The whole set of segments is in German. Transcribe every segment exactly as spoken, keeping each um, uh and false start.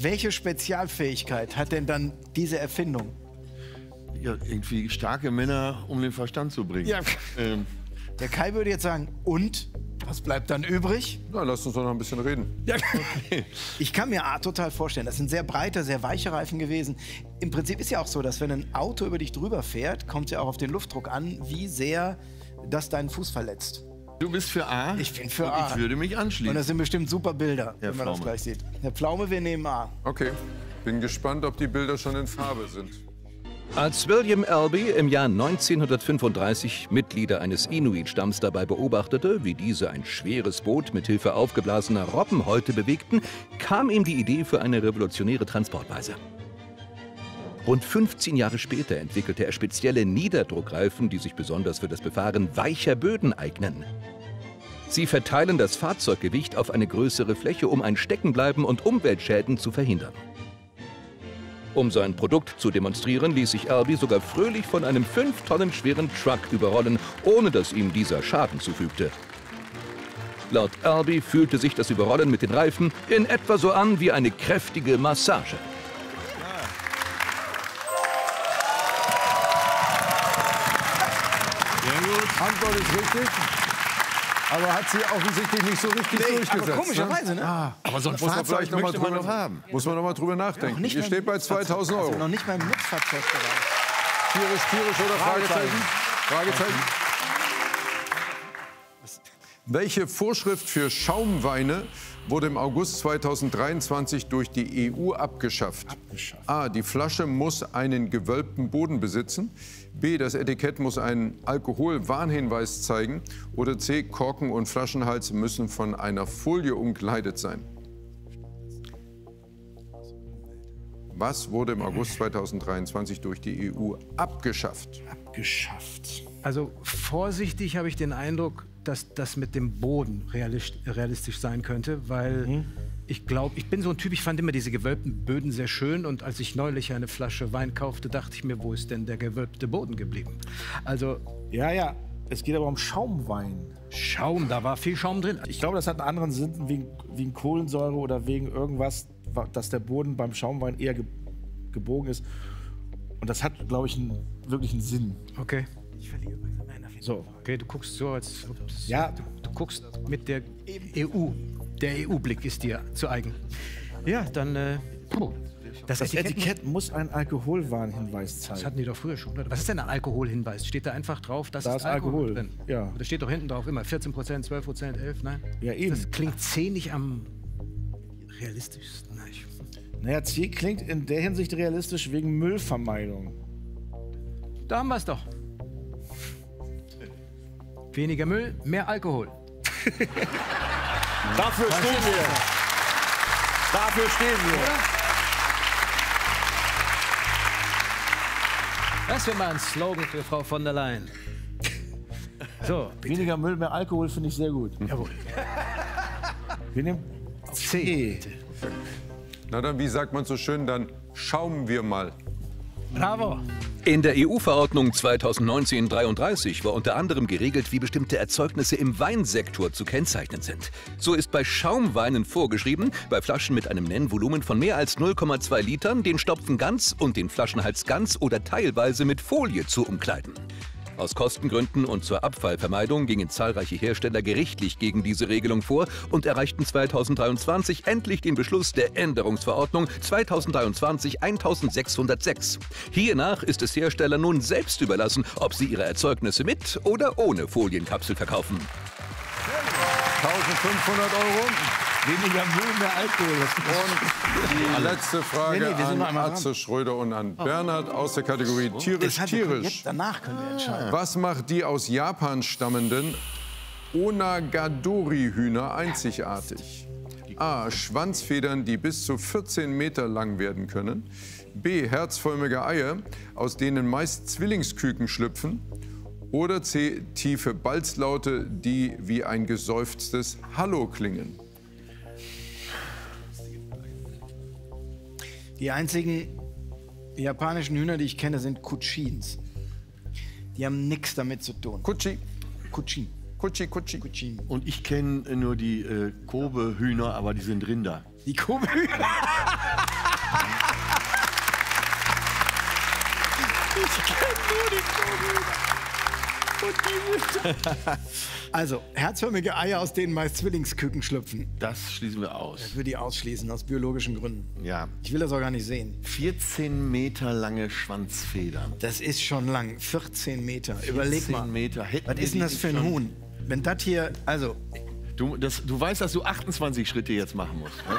welche Spezialfähigkeit hat denn dann diese Erfindung? Ja, irgendwie starke Männer, um den Verstand zu bringen. Ja. Ähm. Der Kai würde jetzt sagen, und? Was bleibt dann übrig? Na, lass uns doch noch ein bisschen reden. Ja. Ich kann mir ah, total vorstellen, das sind sehr breite, sehr weiche Reifen gewesen. Im Prinzip ist ja auch so, dass wenn ein Auto über dich drüber fährt, kommt es ja auch auf den Luftdruck an, wie sehr das deinen Fuß verletzt. Du bist für A? Ich bin für und A. Ich würde mich anschließen. Und das sind bestimmt super Bilder, Herr wenn man das Pflaume. gleich sieht. Herr Pflaume, wir nehmen A. Okay, bin gespannt, ob die Bilder schon in Farbe sind. Als William Albee im Jahr neunzehnhundertfünfunddreißig Mitglieder eines Inuit-Stamms dabei beobachtete, wie diese ein schweres Boot mit Hilfe aufgeblasener Robbenhäute bewegten, kam ihm die Idee für eine revolutionäre Transportweise. Rund fünfzehn Jahre später entwickelte er spezielle Niederdruckreifen, die sich besonders für das Befahren weicher Böden eignen. Sie verteilen das Fahrzeuggewicht auf eine größere Fläche, um ein Steckenbleiben und Umweltschäden zu verhindern. Um sein Produkt zu demonstrieren, ließ sich Albee sogar fröhlich von einem fünf Tonnen schweren Truck überrollen, ohne dass ihm dieser Schaden zufügte. Laut Albee fühlte sich das Überrollen mit den Reifen in etwa so an wie eine kräftige Massage. Antwort ist richtig. Aber hat sie offensichtlich nicht so richtig Nee, durchgesetzt. aber komischerweise, ne? Ne? Ah, aber sonst muss man Fahrzeug vielleicht noch mal möchte man drüber, noch haben. muss man noch mal drüber nachdenken. Nicht Ihr beim steht bei Nutzfahrzeug. zweitausend Euro. Also noch nicht beim Nutzfahrzeugbereich. Tierisch, tierisch oder Fragezeichen? Fragezeichen? Welche Vorschrift für Schaumweine wurde im August zweitausenddreiundzwanzig durch die E U abgeschafft? Abgeschafft. A. Die Flasche muss einen gewölbten Boden besitzen. B. Das Etikett muss einen Alkoholwarnhinweis zeigen. Oder C. Korken und Flaschenhals müssen von einer Folie umkleidet sein. Was wurde im August zweitausenddreiundzwanzig durch die E U abgeschafft? Abgeschafft. Also vorsichtig habe ich den Eindruck, dass das mit dem Boden realist, realistisch sein könnte, weil mhm. ich glaube, ich bin so ein Typ, ich fand immer diese gewölbten Böden sehr schön und als ich neulich eine Flasche Wein kaufte, dachte ich mir, wo ist denn der gewölbte Boden geblieben? Also Ja, ja, es geht aber um Schaumwein. Schaum, da war viel Schaum drin. Ich glaube, das hat einen anderen Sinn wegen, wegen Kohlensäure oder wegen irgendwas, dass der Boden beim Schaumwein eher ge gebogen ist. Und das hat, glaube ich, einen wirklichen Sinn. Okay. Ich verliere bei meiner So. Okay, du guckst so, als Ja. du, du guckst mit der E U. Der E U-Blick ist dir zu eigen. Ja, dann. Äh, das, Das Etikett, Etikett muss einen Alkoholwarnhinweis das zeigen. hatten die doch früher schon. Oder? Was ist denn ein Alkoholhinweis? Steht da einfach drauf, dass Da ist ist Alkohol drin? ja. Da steht doch hinten drauf immer vierzehn Prozent, zwölf Prozent, elf, nein? Ja, eben. Das klingt C nicht am realistischsten. Nein, ich- Naja, C klingt in der Hinsicht realistisch wegen Müllvermeidung. Da haben wir es doch. Weniger Müll, mehr Alkohol. Dafür stehen wir. Dafür stehen wir. Das wäre mal ein Slogan für Frau von der Leyen. So, Weniger Müll, mehr Alkohol finde ich sehr gut. jawohl. Wir nehmen C. Na dann, wie sagt man so schön, dann schauen wir mal. Bravo. In der E U-Verordnung zweitausendneunzehn dreiunddreißig war unter anderem geregelt, wie bestimmte Erzeugnisse im Weinsektor zu kennzeichnen sind. So ist bei Schaumweinen vorgeschrieben, bei Flaschen mit einem Nennvolumen von mehr als null Komma zwei Litern den Stopfen ganz und den Flaschenhals ganz oder teilweise mit Folie zu umkleiden. Aus Kostengründen und zur Abfallvermeidung gingen zahlreiche Hersteller gerichtlich gegen diese Regelung vor und erreichten zweitausenddreiundzwanzig endlich den Beschluss der Änderungsverordnung zweitausenddreiundzwanzig eintausendsechshundertsechs. Hiernach ist es Herstellern nun selbst überlassen, ob sie ihre Erzeugnisse mit oder ohne Folienkapsel verkaufen. eintausendfünfhundert Euro. Weniger Müll, mehr Alkohol. Und die letzte Frage Nee, nee, wir sind noch an einmal Atze Schröder und an Bernhard aus der Kategorie tierisch, Das hat- Jetzt, tierisch. danach können wir entscheiden. Was macht die aus Japan stammenden Onagadori-Hühner einzigartig? A. Schwanzfedern, die bis zu vierzehn Meter lang werden können. B. Herzförmige Eier, aus denen meist Zwillingsküken schlüpfen. Oder C. Tiefe Balzlaute, die wie ein geseufztes Hallo klingen. Die einzigen japanischen Hühner, die ich kenne, sind Kuchins. Die haben nichts damit zu tun. Kutschi, Kuchin. Kutschi, Kutschi. Kuchin. Und ich kenne nur die äh, Kobe-Hühner, aber die sind Rinder. Die Kuhmühle. Ich kenne nur die Kuhmühle. Und die Also, herzförmige Eier, aus denen meist Zwillingsküken schlüpfen. Das schließen wir aus. Das würde ich ausschließen, aus biologischen Gründen. Ja. Ich will das auch gar nicht sehen. vierzehn Meter lange Schwanzfedern. Das ist schon lang. vierzehn Meter. Überleg mal. vierzehn Meter. Hätten Was wir ist denn die das für ein schon- Huhn? Wenn das hier, also, Du, das, du weißt, dass du achtundzwanzig Schritte jetzt machen musst. Ne?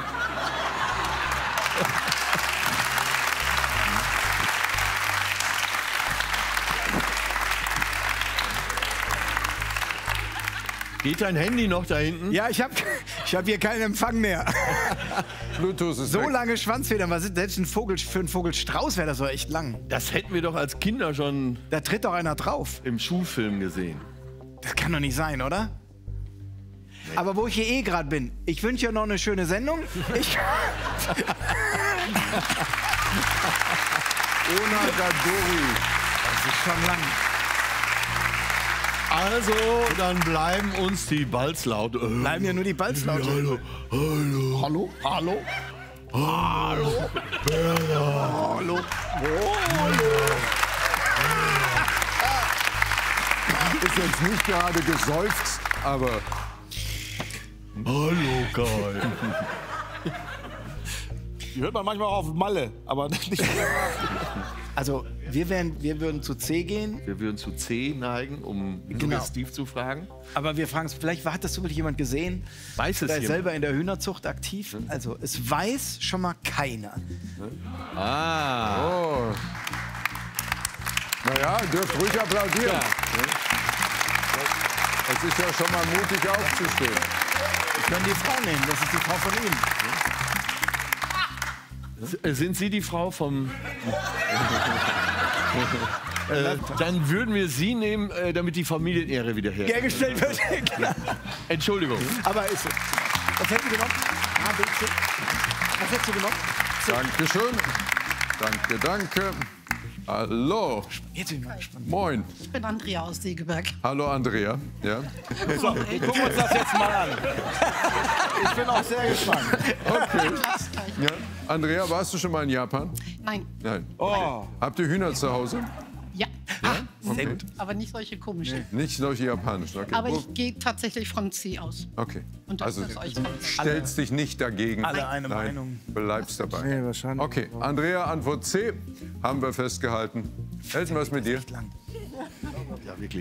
Geht dein Handy noch da hinten? ja, ich habe ich hab hier keinen Empfang mehr. Bluetooth ist So weg. lange Schwanzfedern, was ist selbst ein Vogel, für einen Vogelstrauß wäre das doch echt lang. Das hätten wir doch als Kinder schon Da tritt doch einer drauf. im Schulfilm gesehen. Das kann doch nicht sein, oder? Aber wo ich hier eh gerade bin, ich wünsche dir noch eine schöne Sendung. Ich Onagadori. das ist schon lang. Also, dann bleiben uns die Balzlaute. Äh, Bleiben ja nur die Balzlaute. Hallo, hallo. Hallo? Hallo? Hallo. Hallo? Ist jetzt nicht gerade geseufzt, aber Hallo, Kai. Die hört man manchmal auch auf Malle, aber nicht. Also, wir, wären, wir würden zu C gehen, Wir würden zu C neigen, um suggestiv zu fragen. aber wir fragen uns, vielleicht hat das zufällig jemand gesehen, Weiß es der ist jemand? selber in der Hühnerzucht aktiv. Also, es weiß schon mal keiner. Ah. oh. Naja, dürft ruhig applaudieren. Ja. Es ist ja schon mal mutig aufzustehen. Wir können die Frau nehmen, das ist die Frau von Ihnen. S- Sind Sie die Frau vom... äh, dann würden wir Sie nehmen, äh, damit die Familienehre wieder her. Hergestellt wird. Entschuldigung. Aber ist so. Was hättest du genommen? A, B, C. Was hättest du genommen? Dankeschön. Danke, danke. Hallo. Jetzt bin ich mal gespannt. Moin. Ich bin Andrea aus Segeberg. Hallo, Andrea. Ja. So, gucken wir uns das jetzt mal an. Ich bin auch sehr gespannt. Okay. Ja. Andrea, warst du schon mal in Japan? Nein, Nein. Oh, Habt ihr Hühner zu Hause? ja, Sehr gut. aber nicht solche komischen. Nicht solche japanischen. Okay. Aber Wo- ich gehe tatsächlich von C aus. okay. Und das Also ist euch kommt. stellst dich nicht dagegen. Alle eine Nein, Meinung. bleibst dabei. nee, wahrscheinlich. Okay, Andrea, Antwort C, haben wir festgehalten. Elton, was mit dir? Ja, wirklich.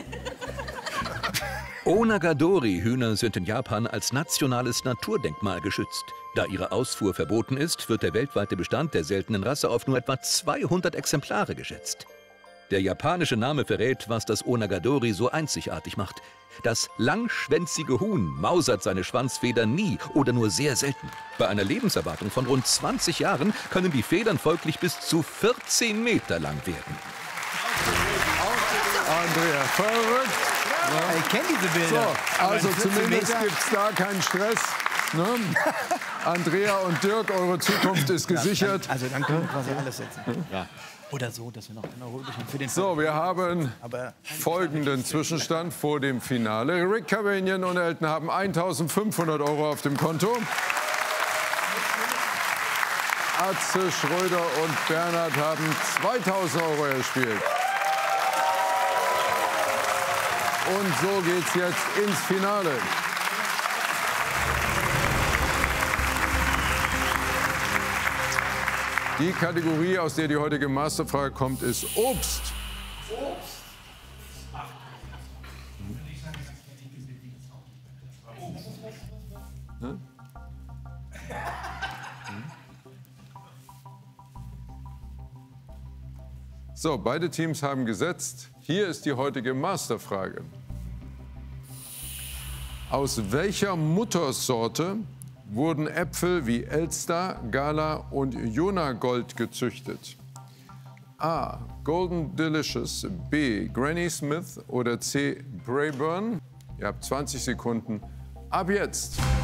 Onagadori-Hühner sind in Japan als nationales Naturdenkmal geschützt. Da ihre Ausfuhr verboten ist, wird der weltweite Bestand der seltenen Rasse auf nur etwa zweihundert Exemplare geschätzt. Der japanische Name verrät, was das Onagadori so einzigartig macht. Das langschwänzige Huhn mausert seine Schwanzfedern nie oder nur sehr selten. Bei einer Lebenserwartung von rund zwanzig Jahren können die Federn folglich bis zu vierzehn Meter lang werden. Andrea, verrückt. Ich kenne diese So, Bilder. Aber also in vierzehn zumindest Meter- gibt es da keinen Stress. Ne? Andrea und Dirk, eure Zukunft ist gesichert. Also dann können wir quasi alles setzen. Oder so, dass wir noch den Euro übrig haben für den So, wir haben Aber folgenden Zwischenstand vor dem Finale. Rick Cavanian und Elton haben eintausendfünfhundert Euro auf dem Konto. Atze, Schröder und Bernhard haben zweitausend Euro erspielt. Und so geht's jetzt ins Finale. Die Kategorie, aus der die heutige Masterfrage kommt, ist Obst. So, beide Teams haben gesetzt. Hier ist die heutige Masterfrage. Aus welcher Muttersorte wurden Äpfel wie Elster, Gala und Jonagold gezüchtet? A. Golden Delicious, B. Granny Smith oder C. Braeburn? Ihr habt zwanzig Sekunden. Ab jetzt!